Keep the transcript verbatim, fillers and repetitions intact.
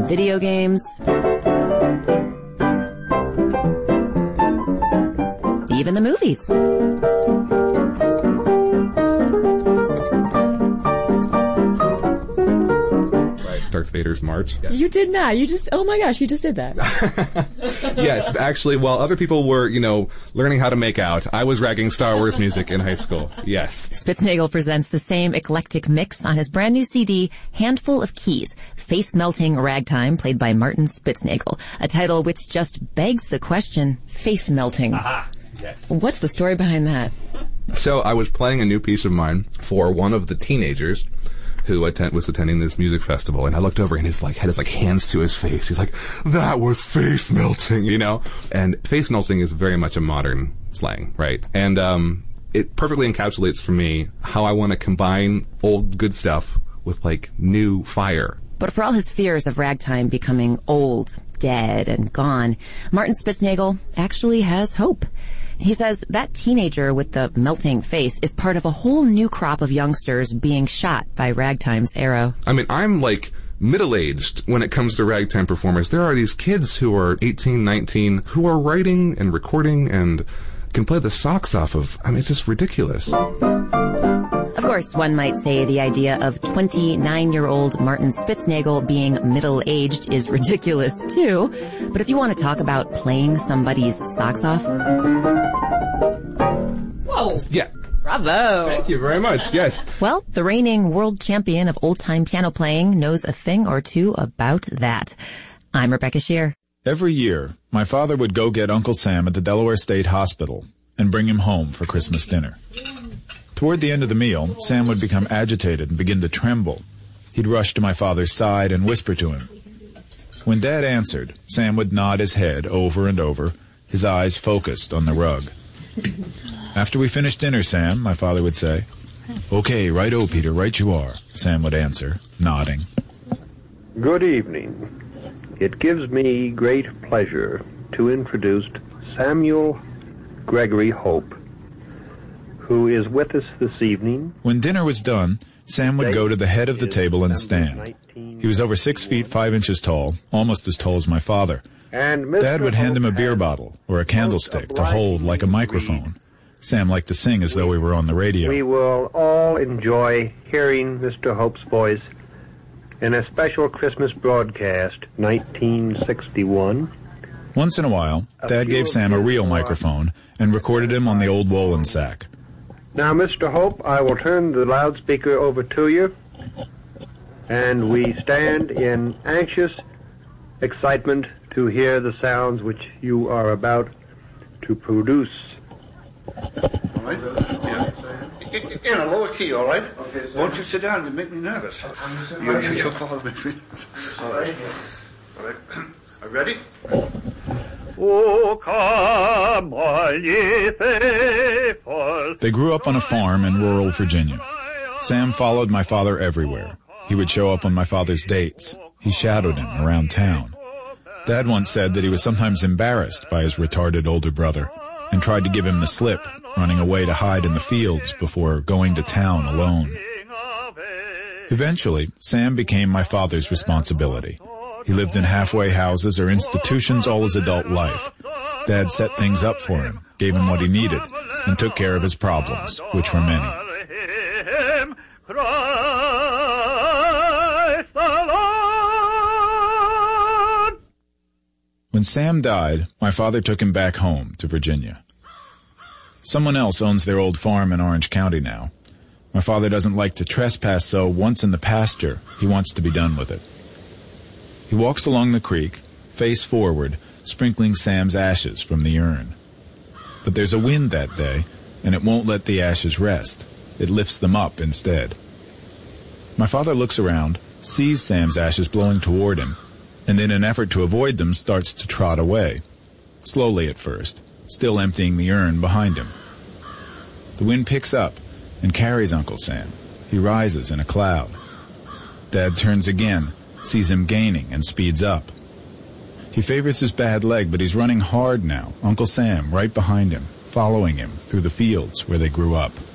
video games, even the movies. Darth Vader's march. Yes. You did not. You just, oh my gosh, you just did that. Yes, actually, while other people were, you know, learning how to make out, I was ragging Star Wars music in high school. Yes. Spitznagel presents the same eclectic mix on his brand new C D, Handful of Keys, Face-Melting Ragtime, played by Martin Spitznagel, a title which just begs the question, face-melting. Aha. Yes. What's the story behind that? So I was playing a new piece of mine for one of the teenagers who attend, was attending this music festival, and I looked over and his like had his like hands to his face. He's like, "That was face melting," you know. And face melting is very much a modern slang, right? And um, it perfectly encapsulates for me how I want to combine old good stuff with like new fire. But for all his fears of ragtime becoming old, dead, and gone, Martin Spitznagel actually has hope. He says that teenager with the melting face is part of a whole new crop of youngsters being shot by ragtime's arrow. I mean, I'm like middle-aged when it comes to ragtime performers. There are these kids who are eighteen, nineteen, who are writing and recording and can play the socks off of, I mean, it's just ridiculous. Of course, one might say the idea of twenty-nine-year-old Martin Spitznagel being middle-aged is ridiculous, too. But if you want to talk about playing somebody's socks off... Whoa! Yeah. Bravo! Thank you very much, yes. Well, the reigning world champion of old-time piano playing knows a thing or two about that. I'm Rebecca Shear. Every year, my father would go get Uncle Sam at the Delaware State Hospital and bring him home for Christmas dinner. Toward the end of the meal, Sam would become agitated and begin to tremble. He'd rush to my father's side and whisper to him. When Dad answered, Sam would nod his head over and over, his eyes focused on the rug. "After we finish dinner, Sam," my father would say. "Okay, right-o, Peter, right you are," Sam would answer, nodding. Good evening. It gives me great pleasure to introduce Samuel Gregory Hope, who is with us this evening. When dinner was done, Sam would go to the head of the table and stand. He was over six feet five inches tall, almost as tall as my father. And Dad would hand him a beer bottle or a candlestick to hold like a microphone. Sam liked to sing as though we were on the radio. We will all enjoy hearing Mister Hope's voice in a special Christmas broadcast, nineteen sixty-one. Once in a while, Dad gave Sam a real microphone and recorded him on the old Wolin sack. Now, Mister Hope, I will turn the loudspeaker over to you, and we stand in anxious excitement to hear the sounds which you are about to produce. All right? Yeah. In a lower key, all right? Okay, won't you sit down? You make me nervous. You, your father makes me nervous. All right. All right. Are you ready? Oh, come all ye faithful. They grew up on a farm in rural Virginia. Sam followed my father everywhere. He would show up on my father's dates. He shadowed him around town. Dad once said that he was sometimes embarrassed by his retarded older brother and tried to give him the slip, running away to hide in the fields before going to town alone. Eventually, Sam became my father's responsibility. He lived in halfway houses or institutions all his adult life. Dad set things up for him, gave him what he needed, and took care of his problems, which were many. When Sam died, my father took him back home to Virginia. Someone else owns their old farm in Orange County now. My father doesn't like to trespass, so once in the pasture, he wants to be done with it. He walks along the creek, face forward, sprinkling Sam's ashes from the urn. But there's a wind that day, and it won't let the ashes rest. It lifts them up instead. My father looks around, sees Sam's ashes blowing toward him, and in an effort to avoid them starts to trot away, slowly at first, still emptying the urn behind him. The wind picks up and carries Uncle Sam. He rises in a cloud. Dad turns again, sees him gaining, and speeds up. He favors his bad leg, but he's running hard now, Uncle Sam right behind him, following him through the fields where they grew up.